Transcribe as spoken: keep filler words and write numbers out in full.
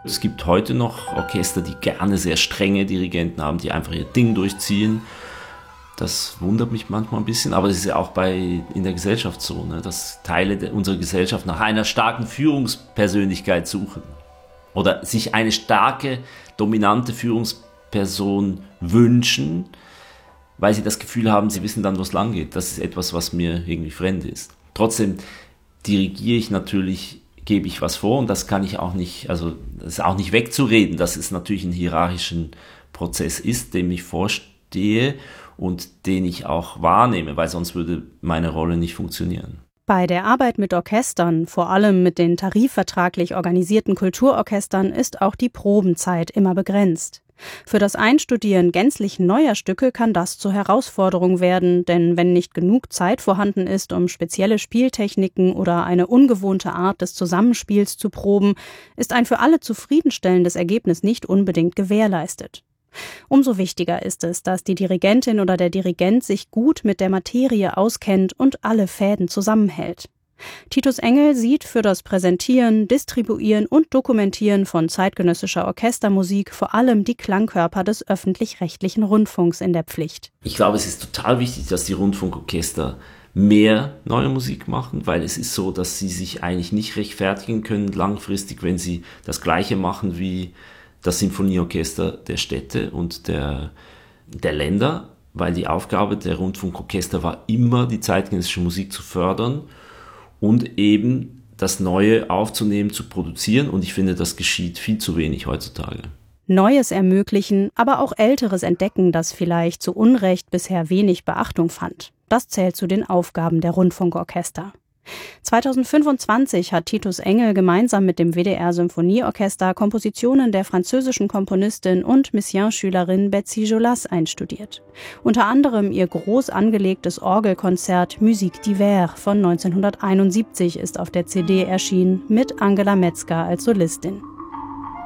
Es gibt heute noch Orchester, die gerne sehr strenge Dirigenten haben, die einfach ihr Ding durchziehen. Das wundert mich manchmal ein bisschen, aber es ist ja auch bei, in der Gesellschaft so, ne, dass Teile der, unserer Gesellschaft nach einer starken Führungspersönlichkeit suchen oder sich eine starke, dominante Führungsperson wünschen, weil sie das Gefühl haben, sie wissen dann, wo es lang geht. Das ist etwas, was mir irgendwie fremd ist. Trotzdem dirigiere ich natürlich, gebe ich was vor und das kann ich auch nicht, also das ist auch nicht wegzureden, dass es natürlich ein hierarchischen Prozess ist, dem ich vorstehe und den ich auch wahrnehme, weil sonst würde meine Rolle nicht funktionieren. Bei der Arbeit mit Orchestern, vor allem mit den tarifvertraglich organisierten Kulturorchestern, ist auch die Probenzeit immer begrenzt. Für das Einstudieren gänzlich neuer Stücke kann das zur Herausforderung werden, denn wenn nicht genug Zeit vorhanden ist, um spezielle Spieltechniken oder eine ungewohnte Art des Zusammenspiels zu proben, ist ein für alle zufriedenstellendes Ergebnis nicht unbedingt gewährleistet. Umso wichtiger ist es, dass die Dirigentin oder der Dirigent sich gut mit der Materie auskennt und alle Fäden zusammenhält. Titus Engel sieht für das Präsentieren, Distribuieren und Dokumentieren von zeitgenössischer Orchestermusik vor allem die Klangkörper des öffentlich-rechtlichen Rundfunks in der Pflicht. Ich glaube, es ist total wichtig, dass die Rundfunkorchester mehr neue Musik machen, weil es ist so, dass sie sich eigentlich nicht rechtfertigen können langfristig, wenn sie das Gleiche machen wie das Sinfonieorchester der Städte und der, der Länder, weil die Aufgabe der Rundfunkorchester war immer, die zeitgenössische Musik zu fördern und eben das Neue aufzunehmen, zu produzieren. Und ich finde, das geschieht viel zu wenig heutzutage. Neues ermöglichen, aber auch Älteres entdecken, das vielleicht zu Unrecht bisher wenig Beachtung fand. Das zählt zu den Aufgaben der Rundfunkorchester. zweitausendfünfundzwanzig hat Titus Engel gemeinsam mit dem W D R-Symphonieorchester Kompositionen der französischen Komponistin und Messiaen-Schülerin Betsy Jolas einstudiert. Unter anderem ihr groß angelegtes Orgelkonzert Musique d'hiver von neunzehnhunderteinundsiebzig ist auf der C D erschienen, mit Angela Metzger als Solistin.